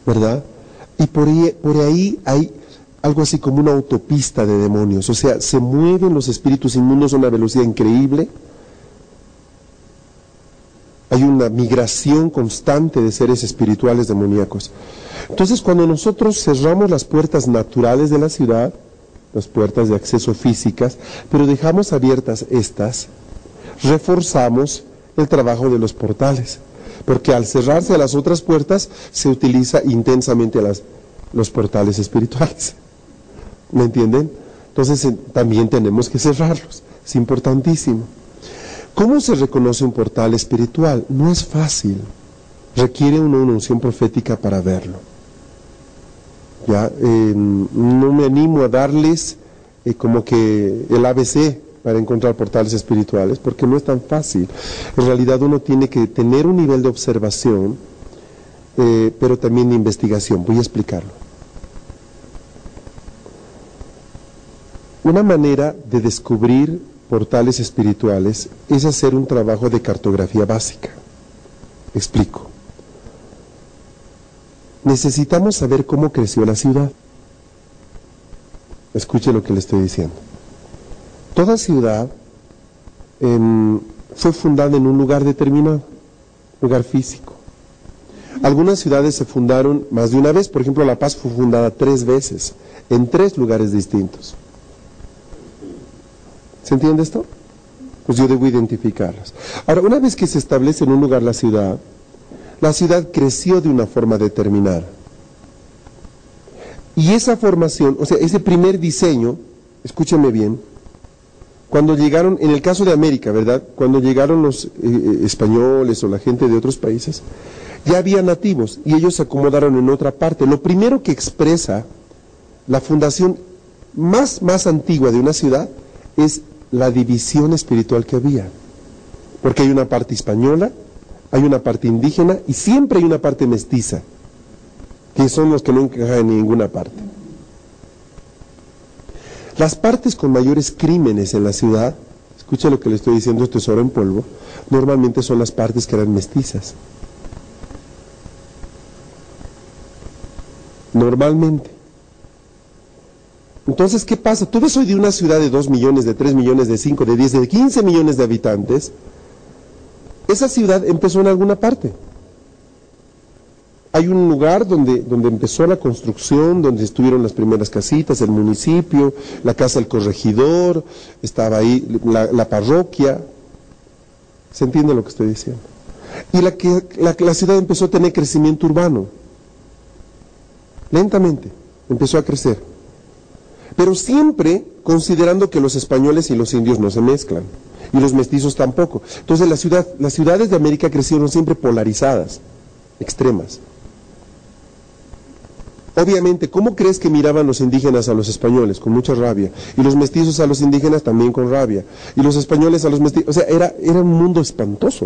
¿verdad? Y por ahí hay algo así como una autopista de demonios, o sea, se mueven los espíritus inmundos a una velocidad increíble. Hay una migración constante de seres espirituales demoníacos. Entonces, cuando nosotros cerramos las puertas naturales de la ciudad, las puertas de acceso físicas, pero dejamos abiertas estas, reforzamos el trabajo de los portales, porque al cerrarse las otras puertas, se utiliza intensamente los portales espirituales. ¿Me entienden? Entonces, también tenemos que cerrarlos. Es importantísimo. ¿Cómo se reconoce un portal espiritual? No es fácil. Requiere una unción profética para verlo. No me animo a darles como que el ABC para encontrar portales espirituales, porque no es tan fácil. En realidad uno tiene que tener un nivel de observación, pero también de investigación. Voy a explicarlo. Una manera de descubrir portales espirituales es hacer un trabajo de cartografía básica. Explico. Necesitamos saber cómo creció la ciudad. Escuche lo que le estoy diciendo. Toda ciudad fue fundada en un lugar determinado, lugar físico. Algunas ciudades se fundaron más de una vez. Por ejemplo, La Paz fue fundada 3 veces, en 3 lugares distintos. ¿Se entiende esto? Pues yo debo identificarlas. Ahora, una vez que se establece en un lugar la ciudad creció de una forma determinada. Y esa formación, o sea, ese primer diseño, escúcheme bien, cuando llegaron, en el caso de América, ¿verdad? Cuando llegaron los españoles o la gente de otros países, ya había nativos y ellos se acomodaron en otra parte. Lo primero que expresa la fundación más antigua de una ciudad es la división espiritual que había, porque hay una parte española, hay una parte indígena y siempre hay una parte mestiza, que son los que no encajan en ninguna parte. Las partes con mayores crímenes en la ciudad, escucha lo que le estoy diciendo, esto es oro en polvo, normalmente son las partes que eran mestizas. Normalmente. Entonces, ¿qué pasa? Tú ves hoy de una ciudad de 2 millones, de 3 millones, de 5, de 10, de 15 millones de habitantes. Esa ciudad empezó en alguna parte. Hay un lugar donde empezó la construcción, donde estuvieron las primeras casitas, el municipio, la casa del corregidor, estaba ahí la parroquia. ¿Se entiende lo que estoy diciendo? Y la ciudad empezó a tener crecimiento urbano. Lentamente empezó a crecer. Pero siempre considerando que los españoles y los indios no se mezclan, y los mestizos tampoco. Entonces las ciudades de América crecieron siempre polarizadas, extremas. Obviamente, ¿cómo crees que miraban los indígenas a los españoles? Con mucha rabia. Y los mestizos a los indígenas también con rabia. Y los españoles a los mestizos. O sea, era un mundo espantoso.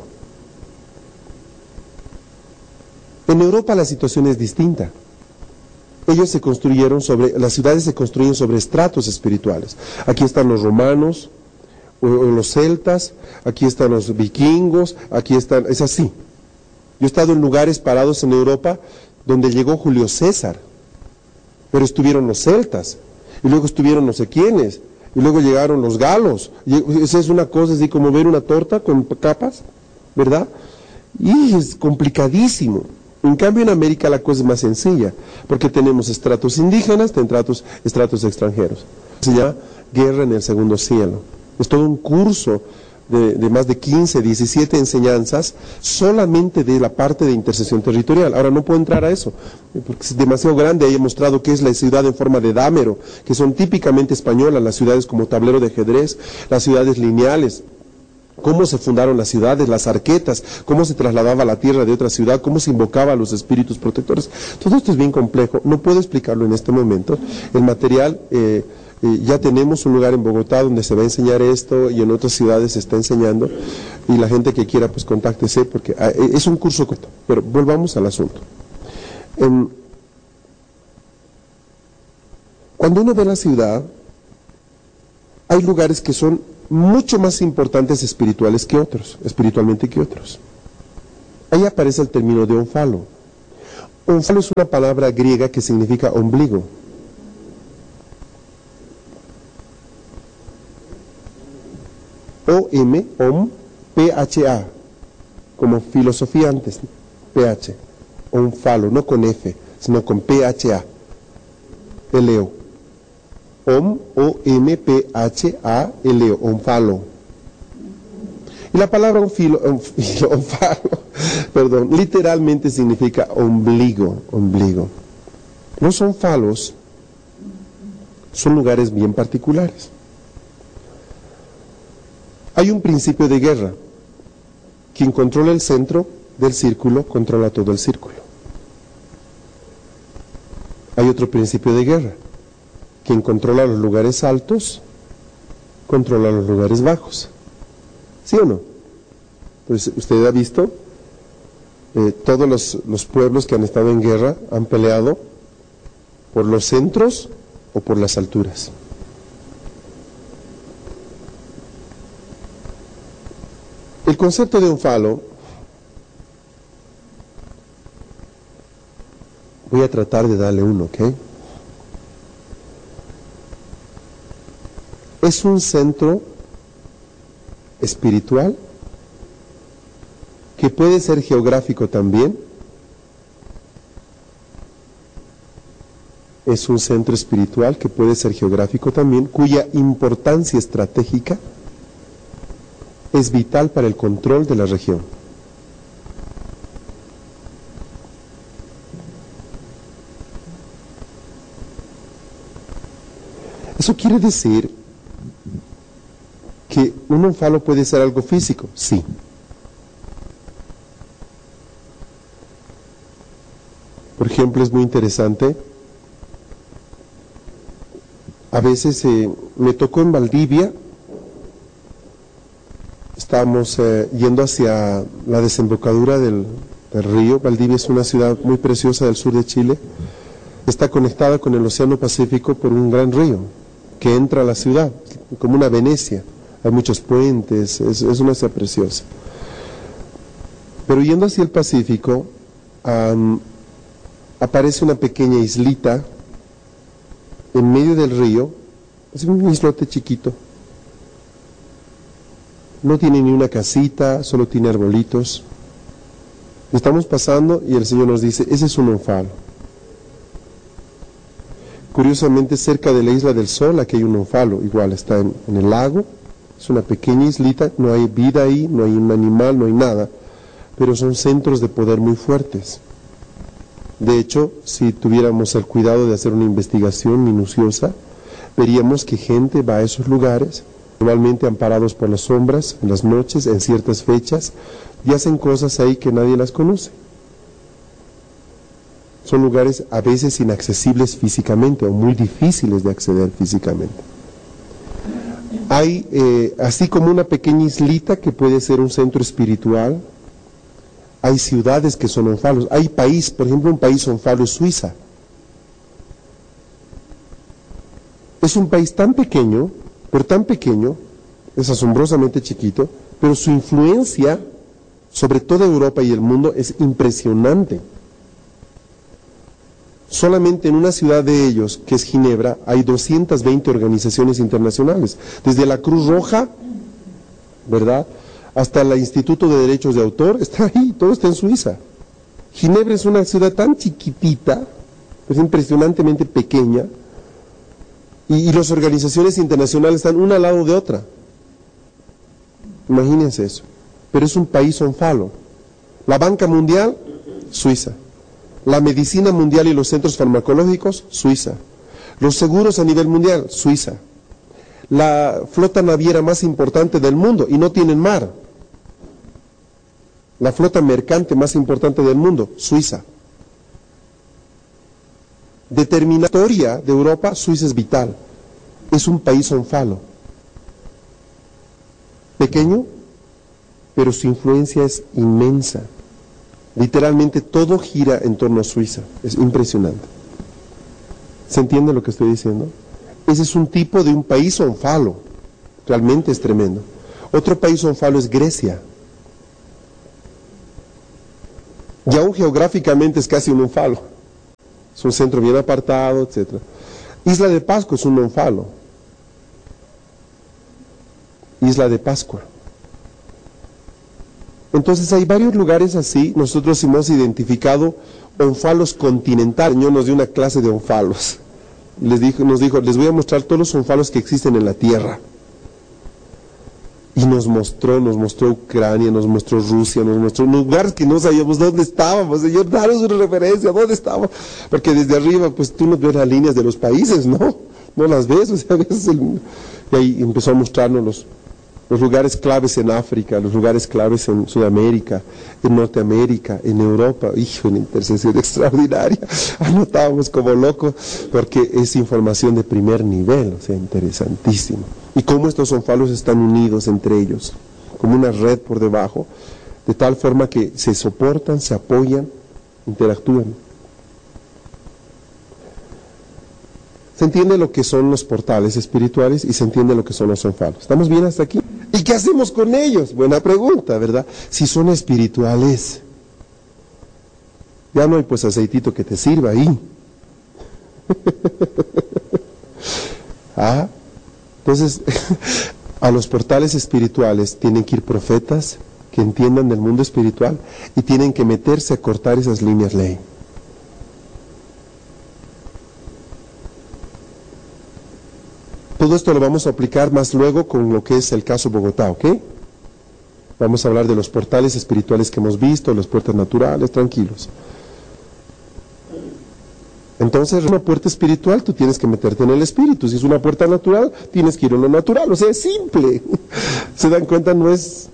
En Europa la situación es distinta. Las ciudades se construyen sobre estratos espirituales. Aquí están los romanos, o los celtas, aquí están los vikingos, es así. Yo he estado en lugares parados en Europa donde llegó Julio César, pero estuvieron los celtas, y luego estuvieron no sé quiénes, y luego llegaron los galos. Esa es una cosa así como ver una torta con capas, ¿verdad? Y es complicadísimo. En cambio, en América la cosa es más sencilla, porque tenemos estratos indígenas, estratos extranjeros. Se llama Guerra en el Segundo Cielo. Es todo un curso de más de 15, 17 enseñanzas solamente de la parte de intercesión territorial. Ahora no puedo entrar a eso, porque es demasiado grande. Ahí he mostrado qué es la ciudad en forma de dámero, que son típicamente españolas, las ciudades como tablero de ajedrez, las ciudades lineales. Cómo se fundaron las ciudades, las arquetas, cómo se trasladaba la tierra de otra ciudad, cómo se invocaba a los espíritus protectores. Todo esto es bien complejo, no puedo explicarlo en este momento. El material, ya tenemos un lugar en Bogotá donde se va a enseñar esto y en otras ciudades se está enseñando, y la gente que quiera pues contáctese, porque es un curso corto. Pero volvamos al asunto. Cuando uno ve la ciudad, hay lugares que son mucho más importantes espiritualmente que otros. Ahí aparece el término de ónfalo. Ónfalo es una palabra griega que significa ombligo. Pha, como filosofía antes, PH, ónfalo, no con F, sino con PHA, Leo. OMPHALO, ónfalo. Y la palabra ónfalo, perdón, literalmente significa ombligo, ombligo. Los ónfalos son lugares bien particulares. Hay un principio de guerra. Quien controla el centro del círculo, controla todo el círculo. Hay otro principio de guerra. Quien controla los lugares altos, controla los lugares bajos. ¿Sí o no? Pues usted ha visto, todos los pueblos que han estado en guerra han peleado por los centros o por las alturas. El concepto de ónfalo, voy a tratar de darle uno, ¿ok? Es un centro espiritual que puede ser geográfico también. Es un centro espiritual que puede ser geográfico también, cuya importancia estratégica es vital para el control de la región. Eso quiere decir que un ónfalo puede ser algo físico, sí. Por ejemplo, es muy interesante, a veces me tocó en Valdivia. Estábamos yendo hacia la desembocadura del río. Valdivia es una ciudad muy preciosa del sur de Chile. Está conectada con el Océano Pacífico por un gran río que entra a la ciudad, como una Venecia. Hay muchos puentes, es una ciudad preciosa. Pero yendo hacia el Pacífico, aparece una pequeña islita en medio del río. Es un islote chiquito. No tiene ni una casita, solo tiene arbolitos. Estamos pasando y el Señor nos dice, ese es un ónfalo. Curiosamente, cerca de la Isla del Sol, aquí hay un ónfalo, igual está en el lago, es una pequeña islita, no hay vida ahí, no hay un animal, no hay nada, pero son centros de poder muy fuertes. De hecho, si tuviéramos el cuidado de hacer una investigación minuciosa, veríamos que gente va a esos lugares, normalmente amparados por las sombras, en las noches, en ciertas fechas, y hacen cosas ahí que nadie las conoce. Son lugares a veces inaccesibles físicamente o muy difíciles de acceder físicamente. Hay, así como una pequeña islita que puede ser un centro espiritual, hay ciudades que son ónfalos. Hay país, por ejemplo, un país ónfalo es Suiza. Es un país tan pequeño, es asombrosamente chiquito, pero su influencia sobre toda Europa y el mundo es impresionante. Solamente en una ciudad de ellos, que es Ginebra, hay 220 organizaciones internacionales, desde la Cruz Roja, ¿verdad?, hasta el Instituto de Derechos de Autor, está ahí, todo está en Suiza. Ginebra es una ciudad tan chiquitita, es impresionantemente pequeña, y las organizaciones internacionales están una al lado de otra. Imagínense eso. Pero es un país ónfalo. La Banca Mundial, Suiza. La medicina mundial y los centros farmacológicos, Suiza. Los seguros a nivel mundial, Suiza. La flota naviera más importante del mundo, y no tienen mar. La flota mercante más importante del mundo, Suiza. Determinatoria de Europa, Suiza es vital. Es un país ónfalo. Pequeño, pero su influencia es inmensa. Literalmente todo gira en torno a Suiza. Es impresionante. ¿Se entiende lo que estoy diciendo? Ese es un tipo de un país ónfalo. Realmente es tremendo. Otro país ónfalo es Grecia. Y aún geográficamente es casi un ónfalo. Es un centro bien apartado, etc. Isla de Pascua es un ónfalo. Isla de Pascua. Entonces hay varios lugares así. Nosotros hemos identificado ónfalos continentales. Yo nos dio una clase de ónfalos. Nos dijo, les voy a mostrar todos los ónfalos que existen en la Tierra. Y nos mostró Ucrania, nos mostró Rusia, nos mostró lugares que no sabíamos dónde estábamos. Señor, danos una referencia, ¿dónde estábamos? Porque desde arriba, pues tú no ves las líneas de los países, ¿no? No las ves, o sea, a veces y ahí empezó a mostrarnos los lugares claves en África, los lugares claves en Sudamérica, en Norteamérica, en Europa. Hijo, una intercesión extraordinaria. Anotábamos como locos, porque es información de primer nivel, o sea, interesantísimo. Y cómo estos ónfalos están unidos entre ellos, como una red por debajo, de tal forma que se soportan, se apoyan, interactúan. Se entiende lo que son los portales espirituales y se entiende lo que son los ónfalos. ¿Estamos bien hasta aquí? ¿Y qué hacemos con ellos? Buena pregunta, ¿verdad? Si son espirituales, ya no hay pues aceitito que te sirva ahí. Entonces, a los portales espirituales tienen que ir profetas que entiendan del mundo espiritual y tienen que meterse a cortar esas líneas ley. Todo esto lo vamos a aplicar más luego con lo que es el caso Bogotá, ¿ok? Vamos a hablar de los portales espirituales que hemos visto, las puertas naturales, tranquilos. Entonces, una puerta espiritual, tú tienes que meterte en el espíritu. Si es una puerta natural, tienes que ir a lo natural. O sea, es simple. ¿Se dan cuenta? No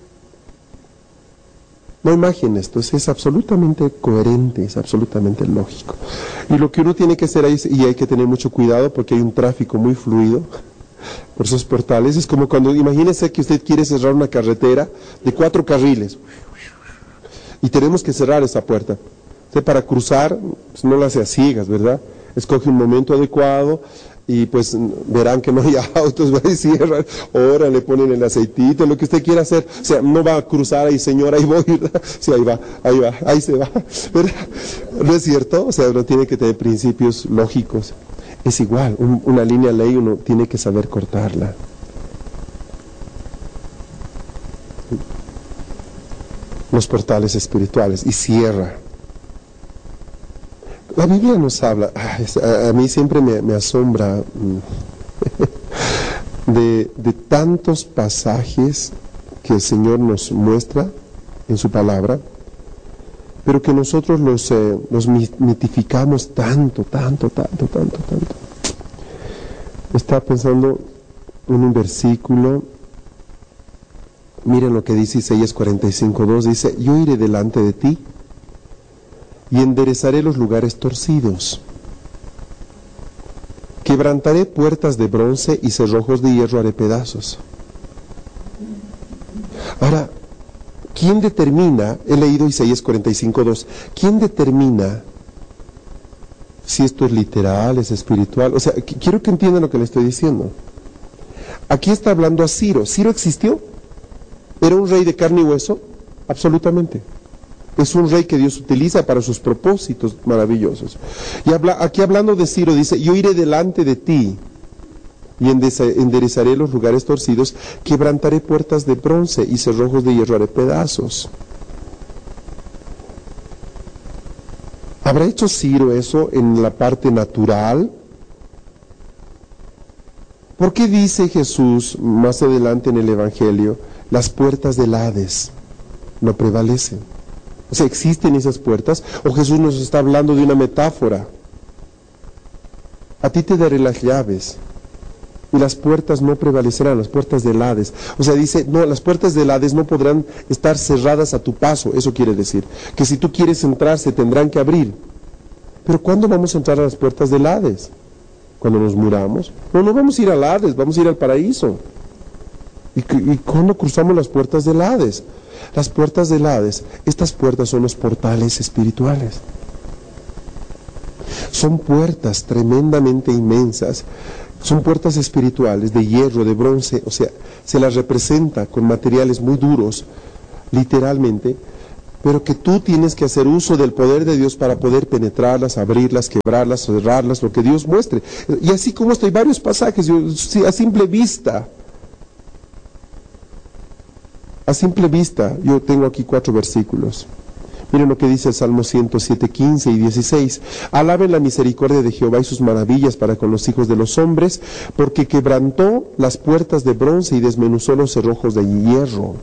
hay magia en esto. Es absolutamente coherente, es absolutamente lógico. Y lo que uno tiene que hacer ahí, y hay que tener mucho cuidado porque hay un tráfico muy fluido por esos portales, es como cuando, imagínese que usted quiere cerrar una carretera de 4 carriles y tenemos que cerrar esa puerta. Usted para cruzar, pues no la hace a ciegas, ¿verdad? Escoge un momento adecuado y pues verán que no hay autos, va y cierran, ahora le ponen el aceitito, lo que usted quiera hacer. O sea, no va a cruzar ahí, señora, ahí voy, ¿verdad? Sí, ahí se va, ¿verdad? ¿No es cierto? O sea, uno tiene que tener principios lógicos. Es igual, una línea ley uno tiene que saber cortarla. Los portales espirituales, y cierra. La Biblia nos habla, a mí siempre me asombra de tantos pasajes que el Señor nos muestra en su palabra, pero que nosotros los mitificamos tanto. Estaba pensando en un versículo, miren lo que dice Isaías 45:2, dice, yo iré delante de ti y enderezaré los lugares torcidos. Quebrantaré puertas de bronce y cerrojos de hierro haré pedazos. Ahora, ¿quién determina? He leído Isaías 45:2. ¿Quién determina si esto es literal, es espiritual? O sea, quiero que entiendan lo que le estoy diciendo. Aquí está hablando a Ciro. ¿Ciro existió? ¿Era un rey de carne y hueso? Absolutamente. Es un rey que Dios utiliza para sus propósitos maravillosos. Y aquí hablando de Ciro, dice, yo iré delante de ti y enderezaré los lugares torcidos, quebrantaré puertas de bronce y cerrojos de hierro haré pedazos. ¿Habrá hecho Ciro eso en la parte natural? ¿Por qué dice Jesús más adelante en el Evangelio, las puertas del Hades no prevalecen? O sea, ¿existen esas puertas? ¿O Jesús nos está hablando de una metáfora? A ti te daré las llaves y las puertas no prevalecerán, las puertas del Hades. O sea, dice, no, las puertas del Hades no podrán estar cerradas a tu paso. Eso quiere decir que si tú quieres entrar, se tendrán que abrir. Pero ¿cuándo vamos a entrar a las puertas del Hades? ¿Cuando nos muramos? No vamos a ir al Hades, vamos a ir al paraíso. ¿Y cuándo cruzamos las puertas del Hades? Las puertas del Hades, estas puertas son los portales espirituales. Son puertas tremendamente inmensas, son puertas espirituales de hierro, de bronce, o sea, se las representa con materiales muy duros, literalmente, pero que tú tienes que hacer uso del poder de Dios para poder penetrarlas, abrirlas, quebrarlas, cerrarlas, lo que Dios muestre. Y así como hay varios pasajes, a simple vista, yo tengo aquí 4 versículos. Miren lo que dice el Salmo 107, 15 y 16. Alaben la misericordia de Jehová y sus maravillas para con los hijos de los hombres, porque quebrantó las puertas de bronce y desmenuzó los cerrojos de hierro.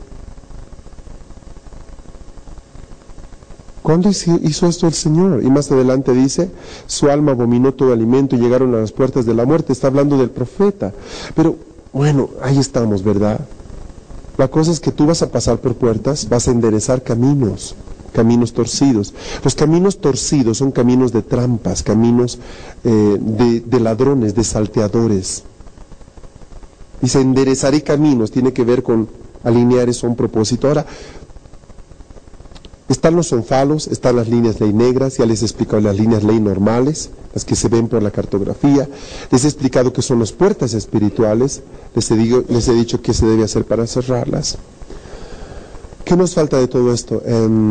¿Cuándo hizo esto el Señor? Y más adelante dice, su alma abominó todo alimento y llegaron a las puertas de la muerte. Está hablando del profeta. Pero, bueno, ahí estamos, ¿verdad? La cosa es que tú vas a pasar por puertas, vas a enderezar caminos torcidos. Los caminos torcidos son caminos de trampas, caminos de ladrones, de salteadores. Dice, enderezaré caminos, tiene que ver con alinear eso a un propósito. Ahora, están los onfalos, están las líneas ley negras, ya les he explicado las líneas ley normales, las que se ven por la cartografía, les he explicado que son las puertas espirituales, les he dicho qué se debe hacer para cerrarlas. ¿Qué nos falta de todo esto?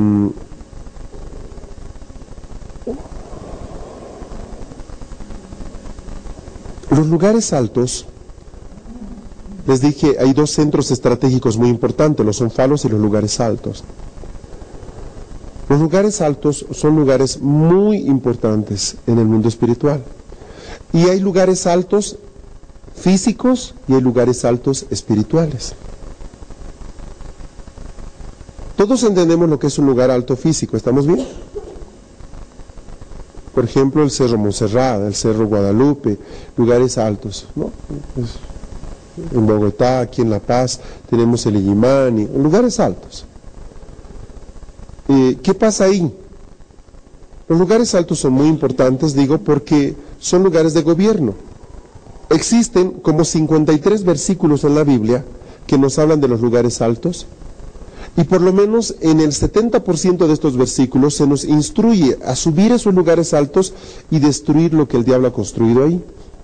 Los lugares altos, les dije, hay 2 centros estratégicos muy importantes, los onfalos y los lugares altos. Los lugares altos son lugares muy importantes en el mundo espiritual. Y hay lugares altos físicos y hay lugares altos espirituales. Todos entendemos lo que es un lugar alto físico, ¿estamos bien? Por ejemplo, el Cerro Monserrada, el Cerro Guadalupe, lugares altos, ¿no? En Bogotá, aquí en La Paz, tenemos el Illimani, lugares altos. ¿Qué pasa ahí? Los lugares altos son muy importantes, digo, porque son lugares de gobierno. Existen como 53 versículos en la Biblia que nos hablan de los lugares altos, y por lo menos en el 70% de estos versículos se nos instruye a subir a esos lugares altos y destruir lo que el diablo ha construido ahí.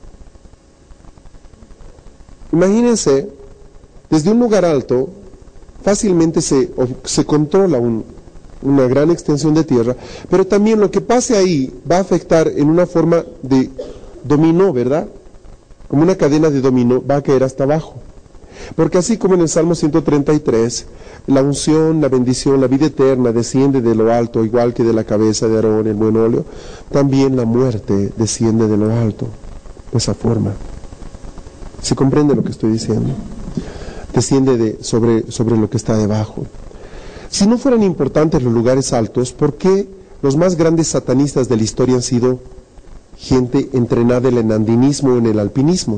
Imagínense, desde un lugar alto fácilmente se controla una gran extensión de tierra, pero también lo que pase ahí va a afectar en una forma de dominó, ¿verdad? Como una cadena de dominó, va a caer hasta abajo. Porque así como en el Salmo 133, la unción, la bendición, la vida eterna desciende de lo alto, igual que de la cabeza de Aarón, el buen óleo, también la muerte desciende de lo alto, de esa forma. ¿Se comprende lo que estoy diciendo? Desciende sobre lo que está debajo. Si no fueran importantes los lugares altos, ¿por qué los más grandes satanistas de la historia han sido gente entrenada en el andinismo o en el alpinismo?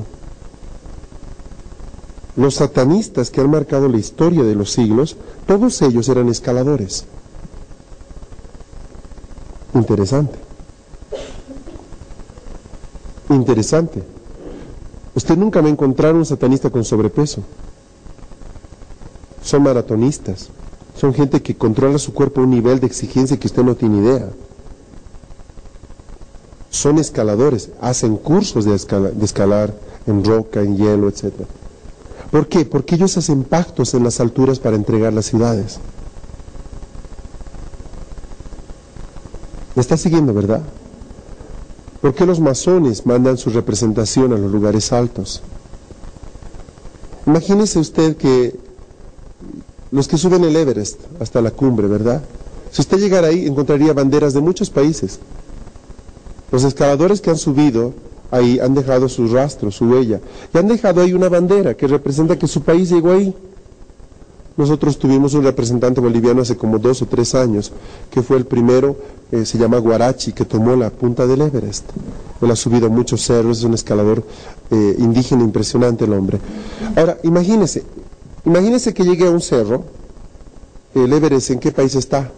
Los satanistas que han marcado la historia de los siglos, todos ellos eran escaladores. Interesante. Interesante. Usted nunca va a encontrar un satanista con sobrepeso. Son maratonistas. Son gente que controla su cuerpo a un nivel de exigencia que usted no tiene idea. Son escaladores, hacen cursos de escalar en roca, en hielo, etc. ¿Por qué? Porque ellos hacen pactos en las alturas para entregar las ciudades. ¿Me está siguiendo, verdad? ¿Por qué los masones mandan su representación a los lugares altos? Imagínese usted que los que suben el Everest hasta la cumbre, ¿verdad? Si usted llegara ahí, encontraría banderas de muchos países. Los escaladores que han subido ahí han dejado su rastro, su huella, y han dejado ahí una bandera que representa que su país llegó ahí. Nosotros tuvimos un representante boliviano hace como 2 o 3 años, que fue el primero, se llama Guarachi, que tomó la punta del Everest. Él ha subido muchos cerros, es un escalador indígena impresionante el hombre. Ahora, imagínese que llegue a un cerro, el Everest, ¿en qué país está?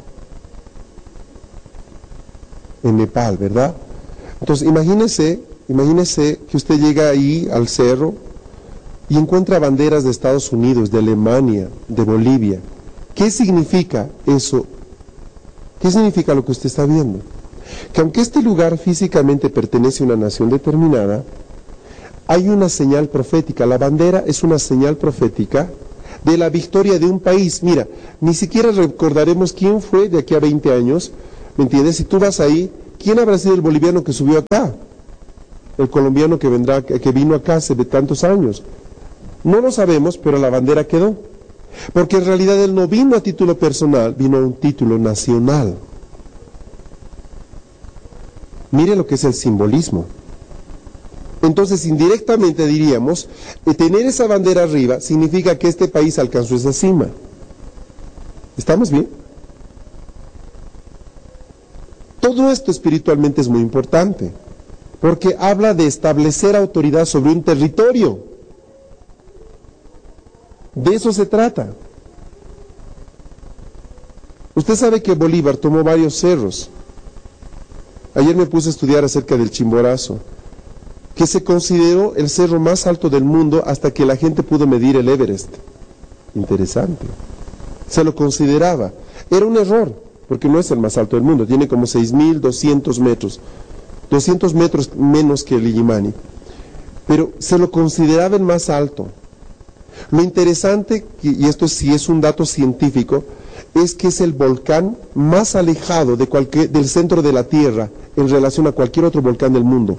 En Nepal, ¿verdad? Entonces, imagínese que usted llega ahí al cerro y encuentra banderas de Estados Unidos, de Alemania, de Bolivia. ¿Qué significa eso? ¿Qué significa lo que usted está viendo? Que aunque este lugar físicamente pertenece a una nación determinada, hay una señal profética. La bandera es una señal profética de la victoria de un país. Mira, ni siquiera recordaremos quién fue de aquí a 20 años, ¿me entiendes? Si tú vas ahí, ¿quién habrá sido el boliviano que subió acá? El colombiano que vino acá hace de tantos años. No lo sabemos, pero la bandera quedó. Porque en realidad él no vino a título personal, vino a un título nacional. Mire lo que es el simbolismo. Entonces, indirectamente diríamos, tener esa bandera arriba significa que este país alcanzó esa cima. ¿Estamos bien? Todo esto espiritualmente es muy importante, porque habla de establecer autoridad sobre un territorio. De eso se trata. Usted sabe que Bolívar tomó varios cerros. Ayer me puse a estudiar acerca del Chimborazo, que se consideró el cerro más alto del mundo hasta que la gente pudo medir el Everest. Interesante. Se lo consideraba. Era un error, porque no es el más alto del mundo, tiene como 6.200 metros, 200 metros menos que el Illimani, pero se lo consideraba el más alto. Lo interesante, y esto sí es un dato científico, es que es el volcán más alejado del centro de la Tierra en relación a cualquier otro volcán del mundo.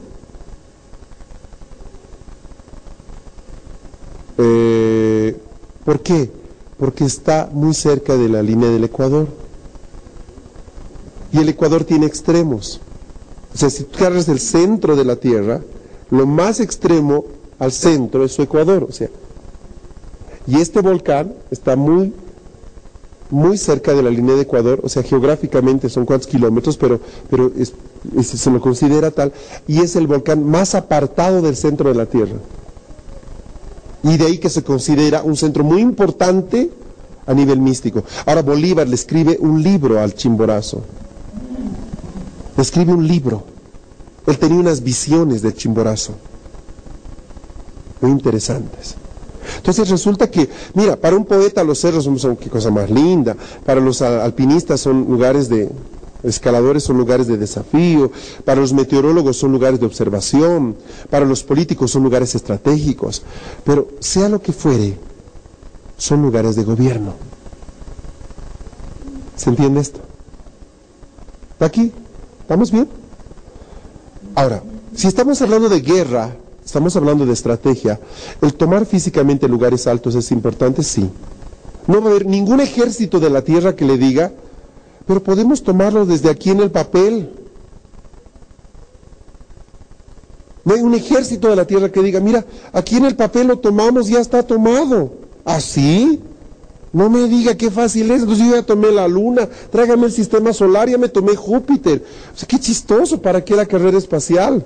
¿Por qué? Porque está muy cerca de la línea del Ecuador. Y el Ecuador tiene extremos. O sea, si tú agarras el centro de la Tierra, lo más extremo al centro es su Ecuador. O sea, y este volcán está muy cerca de la línea de Ecuador, o sea, geográficamente son cuántos kilómetros, pero se lo considera tal, y es el volcán más apartado del centro de la Tierra. Y de ahí que se considera un centro muy importante a nivel místico. Ahora Bolívar le escribe un libro al Chimborazo. Le escribe un libro. Él tenía unas visiones del Chimborazo muy interesantes. Entonces resulta que, mira, para un poeta los cerros son qué cosa más linda, para los alpinistas son lugares escaladores son lugares de desafío, para los meteorólogos son lugares de observación, para los políticos son lugares estratégicos, pero sea lo que fuere, son lugares de gobierno. ¿Se entiende esto? ¿Está aquí? ¿Estamos bien? Ahora, si estamos hablando de guerra, estamos hablando de estrategia, el tomar físicamente lugares altos es importante, sí. No va a haber ningún ejército de la tierra que le diga, pero podemos tomarlo desde aquí en el papel. No hay un ejército de la tierra que diga, mira, aquí en el papel lo tomamos, ya está tomado. ¿Así? No me diga qué fácil es, entonces yo ya tomé la luna, tráigame el sistema solar, ya me tomé Júpiter. O sea, qué chistoso, ¿para qué la carrera espacial?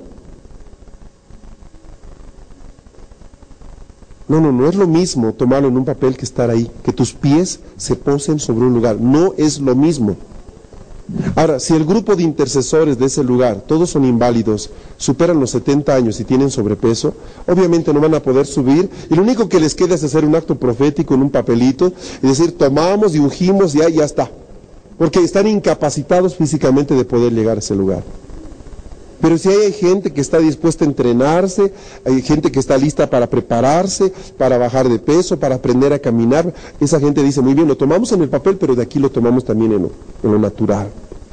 No es lo mismo tomarlo en un papel que estar ahí, que tus pies se posen sobre un lugar, no es lo mismo. Ahora, si el grupo de intercesores de ese lugar, todos son inválidos, superan los 70 años y tienen sobrepeso, obviamente no van a poder subir, y lo único que les queda es hacer un acto profético en un papelito, y decir, tomamos y ungimos y ya está, porque están incapacitados físicamente de poder llegar a ese lugar. Pero si hay gente que está dispuesta a entrenarse, hay gente que está lista para prepararse, para bajar de peso, para aprender a caminar, esa gente dice, muy bien, lo tomamos en el papel, pero de aquí lo tomamos también en lo natural.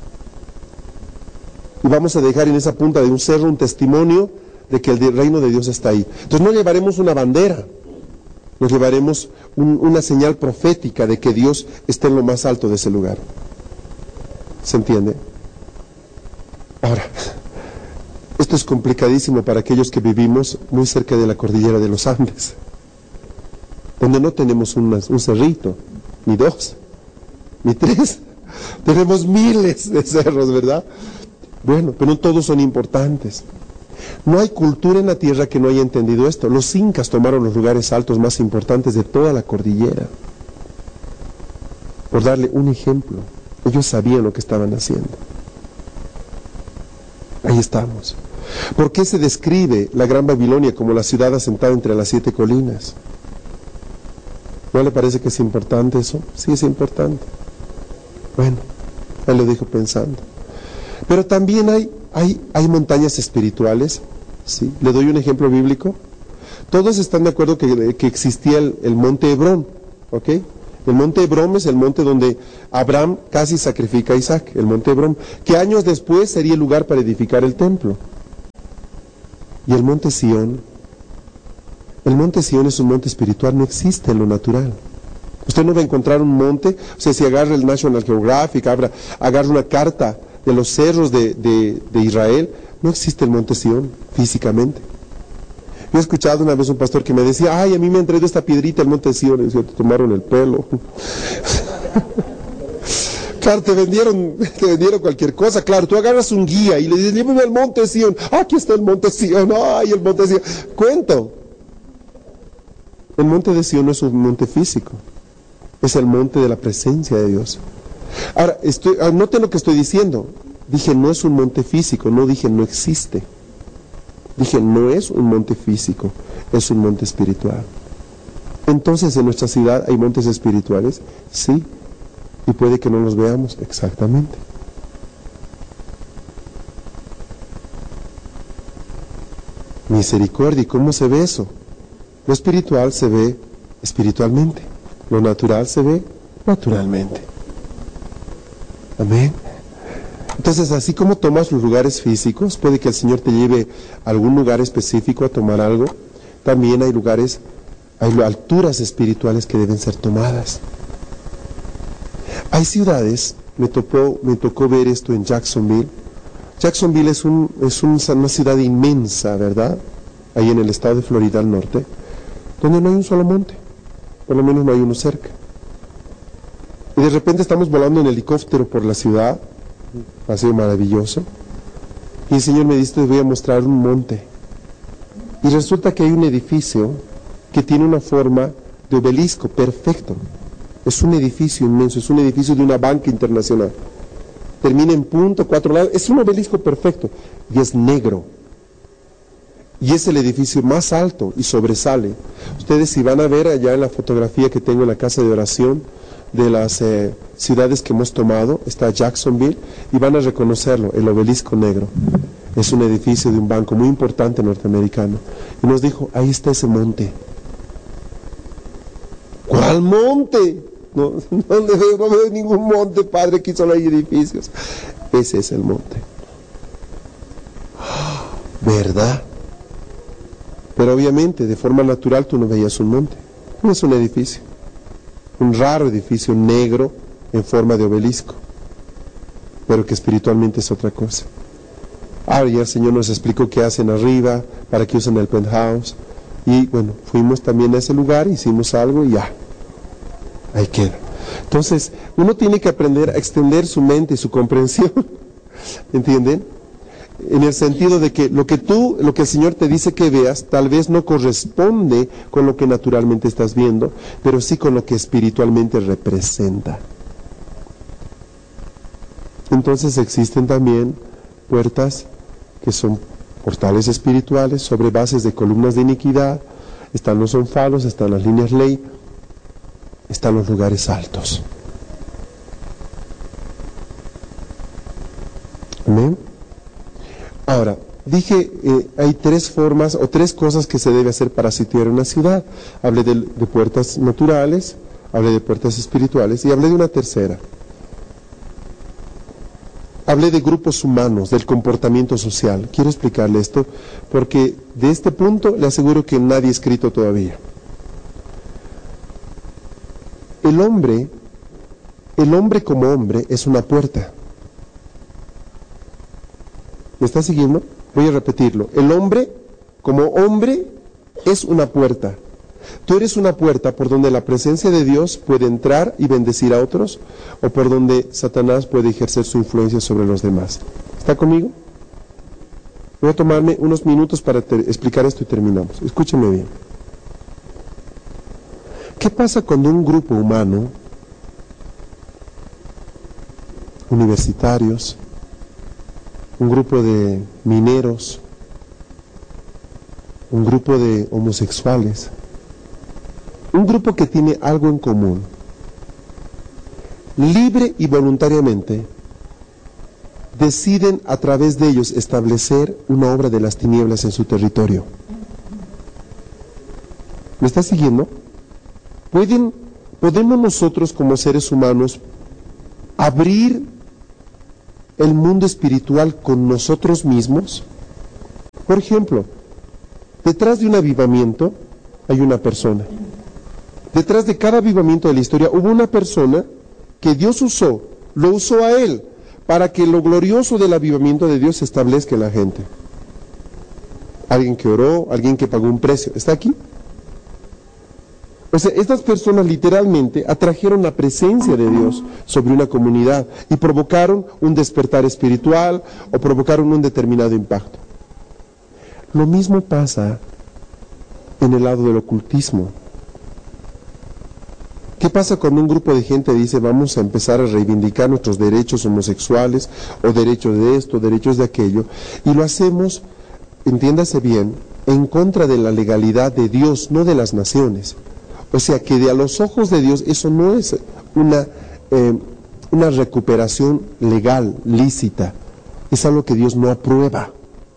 Y vamos a dejar en esa punta de un cerro un testimonio de que el reino de Dios está ahí. Entonces no llevaremos una bandera, nos llevaremos una señal profética de que Dios está en lo más alto de ese lugar. ¿Se entiende? Ahora, esto es complicadísimo para aquellos que vivimos muy cerca de la cordillera de los Andes, donde no tenemos un cerrito, ni dos, ni tres, tenemos miles de cerros, ¿verdad? Bueno, pero no todos son importantes. No hay cultura en la tierra que no haya entendido esto. Los incas tomaron los lugares altos más importantes de toda la cordillera. Por darle un ejemplo, ellos sabían lo que estaban haciendo. Ahí estamos. ¿Por qué se describe la Gran Babilonia como la ciudad asentada entre las 7 colinas? ¿No le parece que es importante eso? Sí, es importante. Bueno, él lo dijo pensando. Pero también hay montañas espirituales, ¿sí? Le doy un ejemplo bíblico. Todos están de acuerdo que existía el monte Hebrón, ¿ok? El monte Hebrón es el monte donde Abraham casi sacrifica a Isaac, el monte Hebrón, que años después sería el lugar para edificar el templo. Y el monte Sión es un monte espiritual, no existe en lo natural. Usted no va a encontrar un monte, o sea, si agarra el National Geographic, agarra una carta de los cerros de Israel, no existe el monte Sión físicamente. Yo he escuchado una vez un pastor que me decía, ay, a mí me han traído esta piedrita al monte Sión, y decía, te tomaron el pelo. Claro, te vendieron cualquier cosa. Claro, tú agarras un guía y le dices, llévame al monte Sión. Aquí está el monte Sión, ay, el monte Sión. Cuento. El monte de Sión no es un monte físico, es el monte de la presencia de Dios. Ahora, noten lo que estoy diciendo. Dije, no es un monte físico, no dije no existe. Dije, no es un monte físico, es un monte espiritual. Entonces, ¿en nuestra ciudad hay montes espirituales? Sí. Y puede que no los veamos exactamente. Misericordia, ¿y cómo se ve eso? Lo espiritual se ve espiritualmente, lo natural se ve naturalmente. Amén. Entonces, así como tomas los lugares físicos, puede que el Señor te lleve a algún lugar específico a tomar algo, también hay lugares, hay alturas espirituales que deben ser tomadas. Hay ciudades, me tocó ver esto en Jacksonville. Jacksonville es una ciudad inmensa, ¿verdad? Ahí en el estado de Florida al norte, donde no hay un solo monte, por lo menos no hay uno cerca. Y de repente estamos volando en helicóptero por la ciudad, ha sido maravilloso, y el Señor me dice, te voy a mostrar un monte. Y resulta que hay un edificio que tiene una forma de obelisco perfecto. Es un edificio inmenso, es un edificio de una banca internacional. Termina en punto, 4 lados, es un obelisco perfecto, y es negro. Y es el edificio más alto y sobresale. Ustedes si van a ver allá en la fotografía que tengo en la casa de oración, de las ciudades que hemos tomado, está Jacksonville, y van a reconocerlo, el obelisco negro. Es un edificio de un banco muy importante norteamericano. Y nos dijo, ahí está ese monte. ¿Cuál monte? No veo ningún monte, padre, aquí solo hay edificios. Ese es el monte. ¿Verdad? Pero obviamente, de forma natural, tú no veías un monte. No es un edificio. Un raro edificio negro en forma de obelisco, pero que espiritualmente es otra cosa. Ahora ya el Señor nos explicó qué hacen arriba, para qué usan el penthouse, y bueno, fuimos también a ese lugar, hicimos algo y ya, ahí queda. Entonces, uno tiene que aprender a extender su mente y su comprensión, ¿entienden? En el sentido de que lo que el Señor te dice que veas, tal vez no corresponde con lo que naturalmente estás viendo, pero sí con lo que espiritualmente representa. Entonces existen también puertas que son portales espirituales sobre bases de columnas de iniquidad, están los onfalos, están las líneas ley, están los lugares altos. Amén. Ahora, dije, hay 3 formas o 3 cosas que se debe hacer para sitiar una ciudad. Hablé de puertas naturales, hablé de puertas espirituales y hablé de una tercera. Hablé de grupos humanos, del comportamiento social. Quiero explicarle esto porque de este punto le aseguro que nadie ha escrito todavía. El hombre como hombre es una puerta. ¿Me está siguiendo? Voy a repetirlo. El hombre, como hombre, es una puerta. Tú eres una puerta por donde la presencia de Dios puede entrar y bendecir a otros, o por donde Satanás puede ejercer su influencia sobre los demás. ¿Está conmigo? Voy a tomarme unos minutos para explicar esto y terminamos. Escúcheme bien. ¿Qué pasa cuando un grupo humano, universitarios, un grupo de mineros, un grupo de homosexuales, un grupo que tiene algo en común, libre y voluntariamente, deciden a través de ellos establecer una obra de las tinieblas en su territorio? ¿Me está siguiendo? ¿podemos nosotros como seres humanos abrir el mundo espiritual con nosotros mismos? Por ejemplo, detrás de un avivamiento hay una persona. Detrás de cada avivamiento de la historia hubo una persona que Dios lo usó a él, para que lo glorioso del avivamiento de Dios se establezca en la gente. Alguien que oró, alguien que pagó un precio. ¿Está aquí? O sea, estas personas literalmente atrajeron la presencia de Dios sobre una comunidad y provocaron un despertar espiritual o provocaron un determinado impacto. Lo mismo pasa en el lado del ocultismo. ¿Qué pasa cuando un grupo de gente dice vamos a empezar a reivindicar nuestros derechos homosexuales o derechos de esto, derechos de aquello? Y lo hacemos, entiéndase bien, en contra de la legalidad de Dios, no de las naciones. O sea que a los ojos de Dios eso no es una recuperación legal, lícita. Es algo que Dios no aprueba.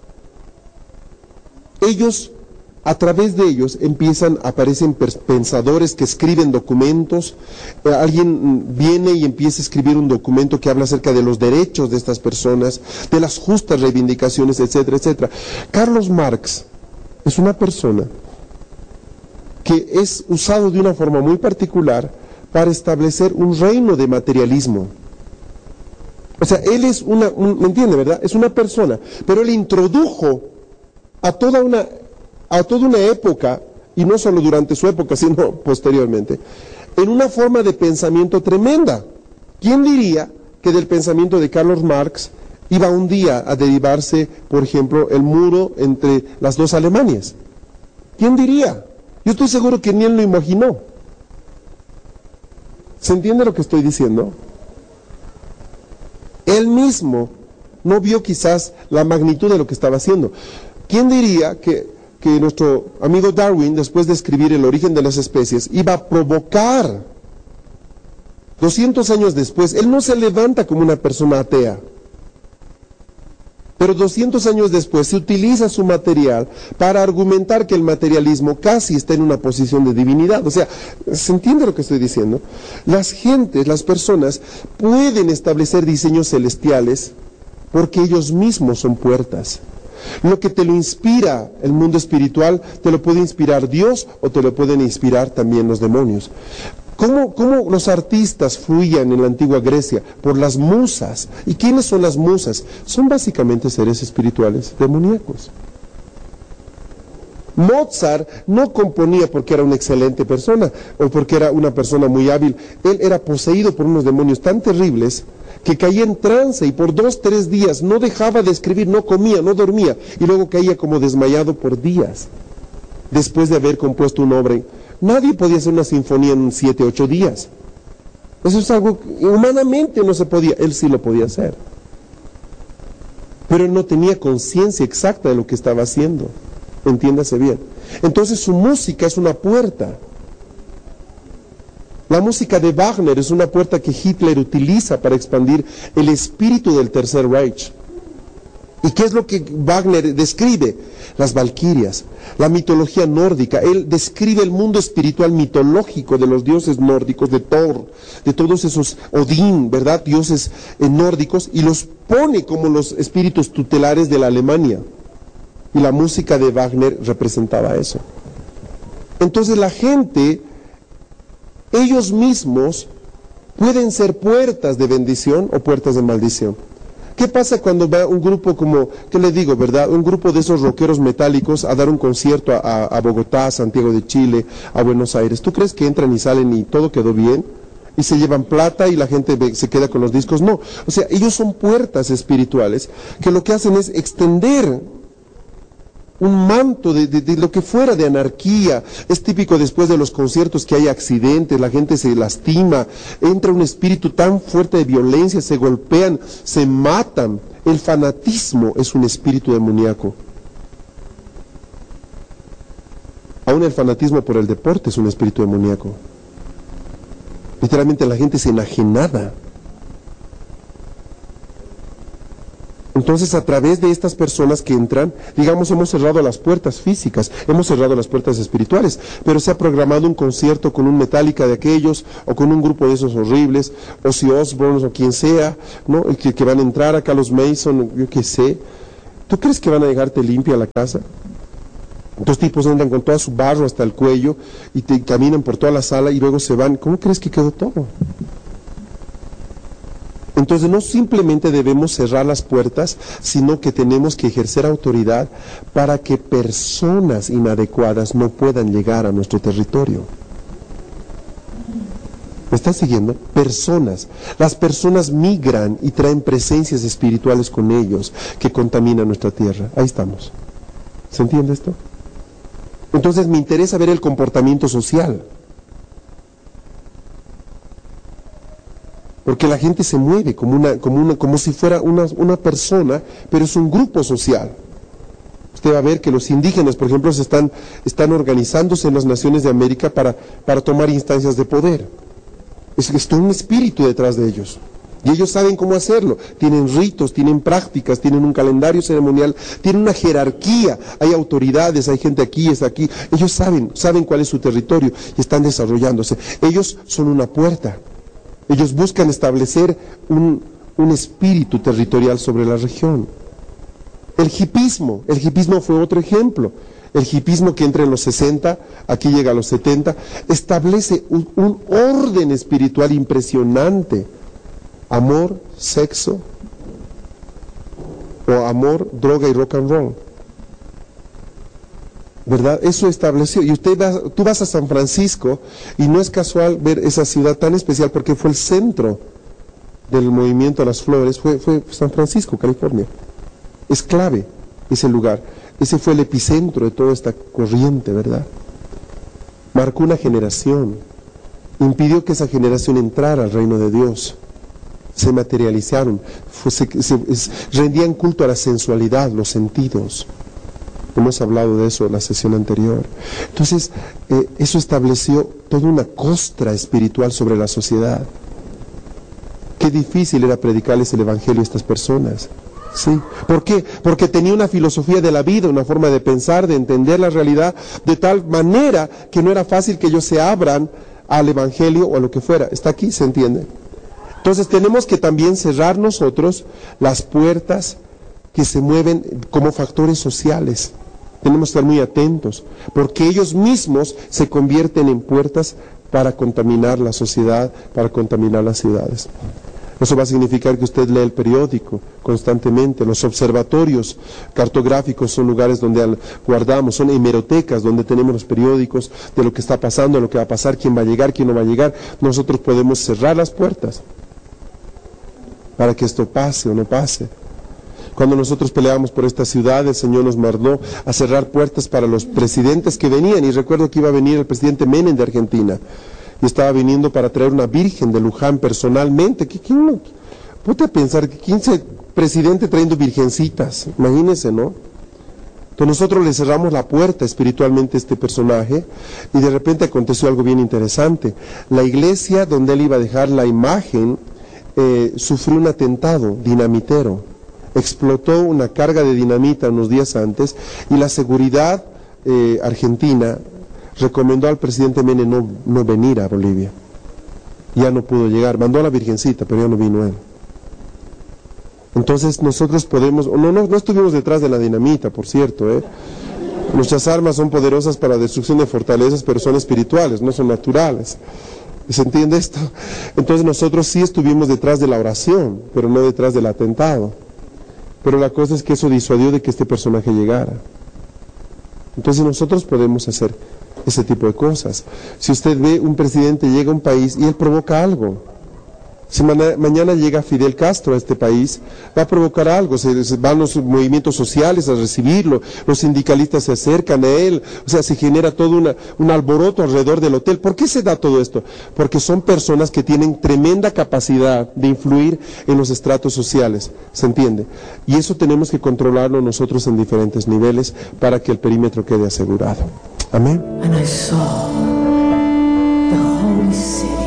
A través de ellos aparecen pensadores que escriben documentos. Alguien viene y empieza a escribir un documento que habla acerca de los derechos de estas personas, de las justas reivindicaciones, etcétera, etcétera. Carlos Marx es una persona que es usado de una forma muy particular para establecer un reino de materialismo. O sea, él es ¿me entiende, verdad? Es una persona, pero él introdujo a toda una época, y no solo durante su época, sino posteriormente, en una forma de pensamiento tremenda. ¿Quién diría que del pensamiento de Carlos Marx iba un día a derivarse, por ejemplo, el muro entre las dos Alemanias? ¿Quién diría? Yo estoy seguro que ni él lo imaginó. ¿Se entiende lo que estoy diciendo? Él mismo no vio quizás la magnitud de lo que estaba haciendo. ¿Quién diría que nuestro amigo Darwin, después de escribir El origen de las especies, iba a provocar 200 años después? Él no se levanta como una persona atea, pero 200 años después se utiliza su material para argumentar que el materialismo casi está en una posición de divinidad. O sea, ¿se entiende lo que estoy diciendo? Las personas pueden establecer diseños celestiales porque ellos mismos son puertas. Lo que te lo inspira el mundo espiritual, te lo puede inspirar Dios o te lo pueden inspirar también los demonios. ¿Cómo los artistas fluían en la antigua Grecia? Por las musas. ¿Y quiénes son las musas? Son básicamente seres espirituales demoníacos. Mozart no componía porque era una excelente persona o porque era una persona muy hábil. Él era poseído por unos demonios tan terribles que caía en trance y por 2-3 días no dejaba de escribir, no comía, no dormía y luego caía como desmayado por días después de haber compuesto una obra. Nadie podía hacer una sinfonía en 7-8 días. Eso es algo que humanamente no se podía. Él sí lo podía hacer, pero él no tenía conciencia exacta de lo que estaba haciendo. Entiéndase bien. Entonces su música es una puerta. La música de Wagner es una puerta que Hitler utiliza para expandir el espíritu del Tercer Reich. ¿Y qué es lo que Wagner describe? Las valquirias, la mitología nórdica. Él describe el mundo espiritual mitológico de los dioses nórdicos, de Thor, de todos esos Odín, ¿verdad? Dioses nórdicos, y los pone como los espíritus tutelares de la Alemania. Y la música de Wagner representaba eso. Entonces la gente, ellos mismos pueden ser puertas de bendición o puertas de maldición. ¿Qué pasa cuando va un grupo como, qué le digo, verdad? Un grupo de esos rockeros metálicos a dar un concierto a Bogotá, a Santiago de Chile, a Buenos Aires? ¿Tú crees que entran y salen y todo quedó bien? ¿Y se llevan plata y la gente se queda con los discos? No. O sea, ellos son puertas espirituales que lo que hacen es extender un manto de lo que fuera de anarquía. Es típico después de los conciertos que hay accidentes, la gente se lastima, entra un espíritu tan fuerte de violencia, se golpean, se matan. El fanatismo es un espíritu demoníaco. Aún el fanatismo por el deporte es un espíritu demoníaco. Literalmente la gente es enajenada. Entonces, a través de estas personas que entran, digamos, hemos cerrado las puertas físicas, hemos cerrado las puertas espirituales, pero se ha programado un concierto con un Metallica de aquellos, o con un grupo de esos horribles, o si Osborne o quien sea, ¿no? Que van a entrar acá los Mason, yo qué sé. ¿Tú crees que van a dejarte limpia la casa? Dos tipos entran con todo su barro hasta el cuello y te caminan por toda la sala y luego se van. ¿Cómo crees que quedó todo? Entonces no simplemente debemos cerrar las puertas, sino que tenemos que ejercer autoridad para que personas inadecuadas no puedan llegar a nuestro territorio. ¿Me estás siguiendo? Personas. Las personas migran y traen presencias espirituales con ellos que contaminan nuestra tierra. Ahí estamos. ¿Se entiende esto? Entonces me interesa ver el comportamiento social. Porque la gente se mueve como si fuera una persona, pero es un grupo social. Usted va a ver que los indígenas, por ejemplo, están organizándose en las naciones de América para tomar instancias de poder. Es todo un espíritu detrás de ellos. Y ellos saben cómo hacerlo. Tienen ritos, tienen prácticas, tienen un calendario ceremonial, tienen una jerarquía. Hay autoridades, hay gente aquí, está aquí. Ellos saben cuál es su territorio y están desarrollándose. Ellos son una puerta. Ellos buscan establecer un espíritu territorial sobre la región. El hipismo fue otro ejemplo. El hipismo que entra en los 60, aquí llega a los 70, establece un orden espiritual impresionante. Amor, sexo, o amor, droga y rock and roll. ¿Verdad? Eso estableció. Y tú vas a San Francisco y no es casual ver esa ciudad tan especial porque fue el centro del movimiento de las flores, fue San Francisco, California. Es clave ese lugar. Ese fue el epicentro de toda esta corriente, ¿verdad? Marcó una generación. Impidió que esa generación entrara al reino de Dios. Se materializaron. Rendían culto a la sensualidad, los sentidos. Hemos hablado de eso en la sesión anterior. Entonces, eso estableció toda una costra espiritual sobre la sociedad. Qué difícil era predicarles el evangelio a estas personas. ¿Sí? ¿Por qué? Porque tenía una filosofía de la vida, una forma de pensar, de entender la realidad, de tal manera que no era fácil que ellos se abran al evangelio o a lo que fuera. ¿Está aquí? ¿Se entiende? Entonces tenemos que también cerrar nosotros las puertas que se mueven como factores sociales. Tenemos que estar muy atentos, porque ellos mismos se convierten en puertas para contaminar la sociedad, para contaminar las ciudades. Eso va a significar que usted lee el periódico constantemente. Los observatorios cartográficos son lugares donde guardamos, son hemerotecas donde tenemos los periódicos de lo que está pasando, lo que va a pasar, quién va a llegar, quién no va a llegar. Nosotros podemos cerrar las puertas para que esto pase o no pase. Cuando nosotros peleábamos por esta ciudad, el Señor nos mandó a cerrar puertas para los presidentes que venían, y recuerdo que iba a venir el presidente Menem de Argentina, y estaba viniendo para traer una virgen de Luján personalmente. Ponte a pensar, ¿quién es el presidente trayendo virgencitas? Imagínense, ¿no? Entonces nosotros le cerramos la puerta espiritualmente a este personaje, y de repente aconteció algo bien interesante. La iglesia donde él iba a dejar la imagen sufrió un atentado dinamitero. Explotó una carga de dinamita unos días antes, y la seguridad argentina recomendó al presidente Menem no venir a Bolivia. Ya no pudo llegar, mandó a la virgencita, pero ya no vino él. Entonces nosotros podemos, no estuvimos detrás de la dinamita, por cierto, Nuestras armas son poderosas para la destrucción de fortalezas, pero son espirituales, no son naturales. ¿Se entiende esto? Entonces nosotros sí estuvimos detrás de la oración, pero no detrás del atentado. Pero la cosa es que eso disuadió de que este personaje llegara. Entonces nosotros podemos hacer ese tipo de cosas. Si usted ve un presidente llega a un país y él provoca algo. Si mañana llega Fidel Castro a este país, va a provocar algo. Se van los movimientos sociales a recibirlo, los sindicalistas se acercan a él, o sea, se genera todo un alboroto alrededor del hotel. ¿Por qué se da todo esto? Porque son personas que tienen tremenda capacidad de influir en los estratos sociales, ¿se entiende? Y eso tenemos que controlarlo nosotros en diferentes niveles para que el perímetro quede asegurado. Amén. And I saw the holy city.